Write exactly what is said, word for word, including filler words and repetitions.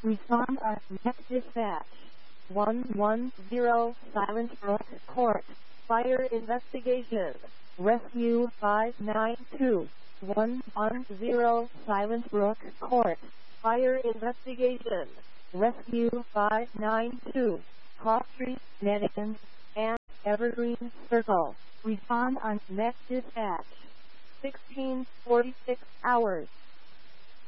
Respond on Met Dispatch. one one zero Silent Brook Court. Fire investigation. Rescue five nine two. one one zero Silent Brook Court. Fire investigation. Rescue five nine two. Cross Street, Medicine, and Evergreen Circle. Respond on Met Dispatch. sixteen forty-six hours.